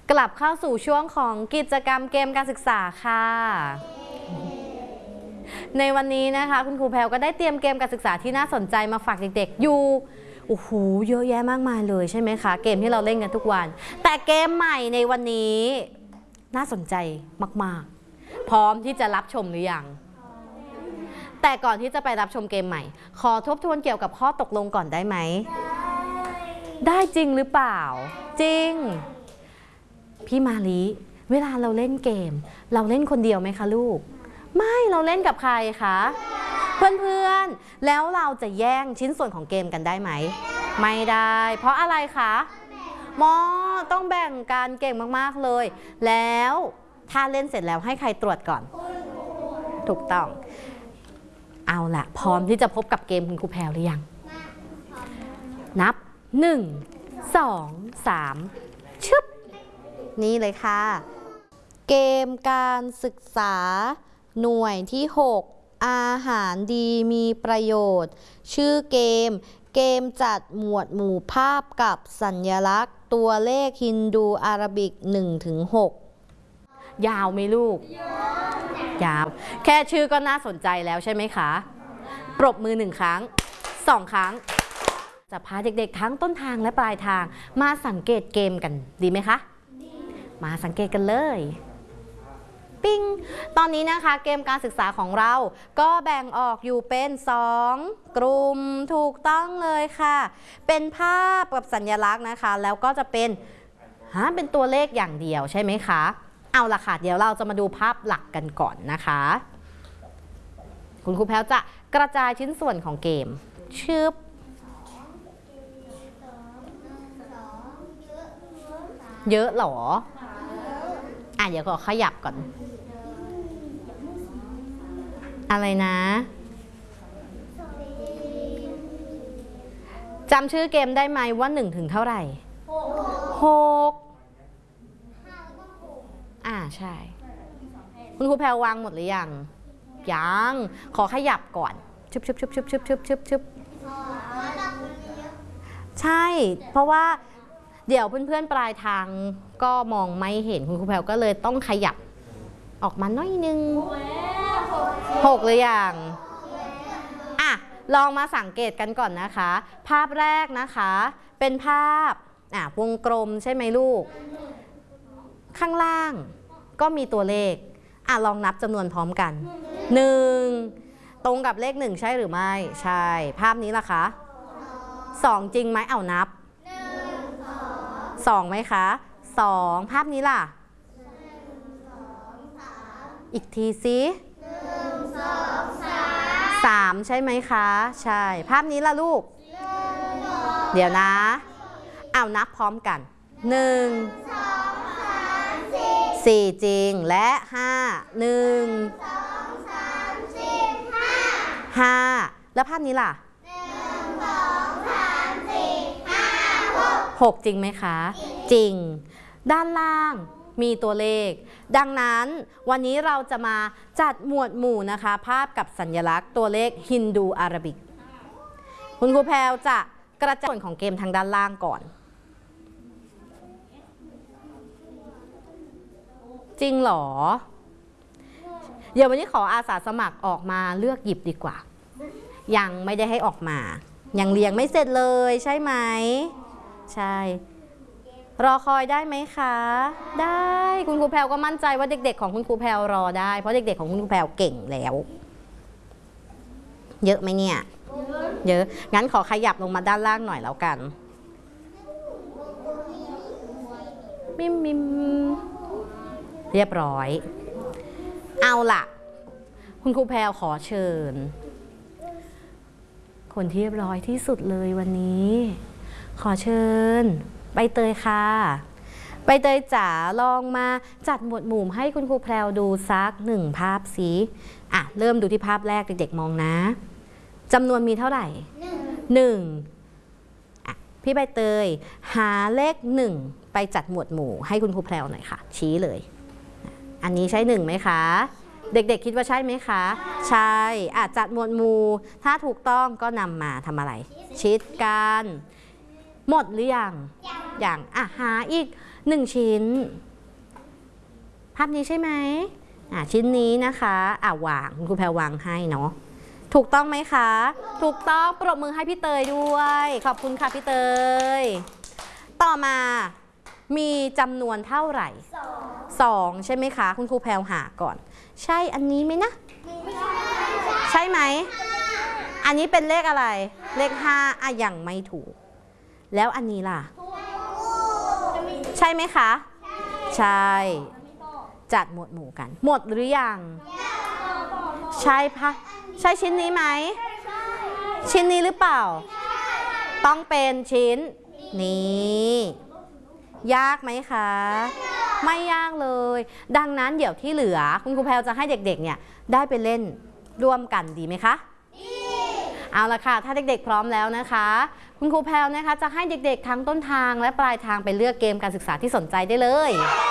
กลับเข้าสู่ช่วงของกิจกรรมเกมการศึกษาค่ะในวันนี้นะคะคุณครูแพรวก็ได้เตรียมเกมการศึกษาที่น่าสนใจมาฝากเด็กๆอยู่โอ้โหเยอะแยะมากมายเลยใช่ไหมคะเกมที่เราเล่นกันทุกวันแต่เกมใหม่ในวันนี้น่าสนใจมากๆพร้อมที่จะรับชมหรือยังแต่ก่อนที่จะไปรับชมเกมใหม่ขอทบทวนเกี่ยวกับข้อตกลงก่อนได้ไหมได้จริงหรือเปล่าจริงพี่มาลีเวลาเราเล่นเกมเราเล่นคนเดียวไหมคะลูกไม่เราเล่นกับใครคะเพื่อนๆแล้วเราจะแย่งชิ้นส่วนของเกมกันได้ไหมไม่ได้เพราะอะไรคะต้องแบ่งกันเก่งมากๆเลยแล้วถ้าเล่นเสร็จแล้วให้ใครตรวจก่อนถูกต้องเอาล่ะพร้อมที่จะพบกับเกมคุณครูแพรวหรือยังนับ1 2 3ชึบนี่เลยค่ะเกมการศึกษาหน่วยที่6อาหารดีมีประโยชน์ชื่อเกมจัดหมวดหมู่ภาพกับสัญลักษณ์ตัวเลขฮินดูอาราบิก 1-6 ยาวไหมลูกยาวแค่ชื่อก็น่าสนใจแล้วใช่ไหมคะปรบมือ1 ครั้ง2 ครั้งจะพาเด็กๆทั้งต้นทางและปลายทางมาสังเกตเกมกันดีไหมคะมาสังเกตกันเลยปิ้งตอนนี้นะคะเกมการศึกษาของเราก็แบ่งออกอยู่เป็น2 กลุ่มถูกต้องเลยค่ะเป็นภาพกับสัญลักษณ์นะคะแล้วก็จะเป็นตัวเลขอย่างเดียวใช่ไหมคะเอาล่ะค่ะเดี๋ยวเราจะมาดูภาพหลักกันก่อนนะคะคุณครูแพรวจะกระจายชิ้นส่วนของเกมชืบเยอะหรอเดี๋ยวขอขยับก่อนอะไรนะจำชื่อเกมได้ไหมว่า1 ถึงเท่าไหร่6ใช่คุณครูแพรวางหมดหรือยังยังขอขยับก่อนชึบใช่เพราะว่าเดี๋ยวเพื่อนๆปลายทางก็มองไม่เห็นคุณครูแพรวก็เลยต้องขยับออกมาหน่อยนึง6หรือยังลองมาสังเกตกันก่อนนะคะภาพแรกนะคะเป็นภาพวงกลมใช่ไหมลูกข้างล่างก็มีตัวเลขลองนับจำนวนพร้อมกัน1ตรงกับเลข1ใช่หรือไม่ใช่ภาพนี้ล่ะคะ2จริงไหมนับ2ไหมคะ2ภาพนี้ล่ะอีกทีสิ3ใช่ไหมคะใช่ภาพนี้ล่ะลูกเดี๋ยวนะนับพร้อมกัน1 4จริงและ5 5แล้วภาพนี้ล่ะ6จริงไหมคะจริงด้านล่างมีตัวเลขดังนั้นวันนี้เราจะมาจัดหมวดหมู่นะคะภาพกับสัญลักษณ์ตัวเลขฮินดูอาราบิกคุณครูแพรวจะกระจายส่วนของเกมทางด้านล่างก่อนจริงหรอเดี๋ยววันนี้ขออาสาสมัครออกมาเลือกหยิบดีกว่ายังไม่ได้ให้ออกมายังเรียงไม่เสร็จเลยใช่ไหมใช่รอคอยได้ไหมคะได้คุณครูแพรวก็มั่นใจว่าเด็กๆของคุณครูแพรวรอได้เพราะเด็กๆของคุณครูแพรวเก่งแล้วเยอะไหมเนี่ยเยอะงั้นขอขยับลงมาด้านล่างหน่อยแล้วกันมิมเรียบร้อยเอาล่ะคุณครูแพรวขอเชิญคนที่เรียบร้อยที่สุดเลยวันนี้ขอเชิญใบเตยค่ะใบเตยจ๋าลองมาจัดหมวดหมู่ให้คุณครูแพรวดูสัก1 ภาพสิเริ่มดูที่ภาพแรกเด็กๆมองนะจำนวนมีเท่าไหร่1พี่ใบเตยหาเลข1ไปจัดหมวดหมู่ให้คุณครูแพรวหน่อยค่ะชี้เลยอันนี้ใช่1ไหมคะเด็กๆคิดว่าใช่ไหมคะใช่จัดหมวดหมู่ถ้าถูกต้องก็นำมาทำอะไรชิดกันหมดหรือยังอย่างหาอีก1ชิ้นภาพนี้ใช่ไหมชิ้นนี้นะคะวางคุณครูแพรวางให้เนาะถูกต้องไหมคะถูกต้องปรบมือให้พี่เตยด้วยขอบคุณค่ะพี่เตยต่อมามีจำนวนเท่าไหร่2ใช่ไหมคะคุณครูแพรหาก่อนใช่อันนี้ไหมนะใช่ไหมอันนี้เป็นเลขอะไรเลข5ยังไม่ถูกแล้วอันนี้ล่ะใช่ไหมคะใช่จัดหมวดหมู่กันหมดหรือยังใช่ปะใช่ชิ้นนี้ไหมชิ้นนี้หรือเปล่าต้องเป็นชิ้นนี้ยากไหมคะไม่ยากเลยดังนั้นเดี๋ยวที่เหลือคุณครูแพรจะให้เด็กๆเนี่ยได้ไปเล่นร่วมกันดีไหมคะเอาละค่ะถ้าเด็กๆพร้อมแล้วนะคะคุณครูแพรนะคะจะให้เด็กๆทั้งต้นทางและปลายทางไปเลือกเกมการศึกษาที่สนใจได้เลย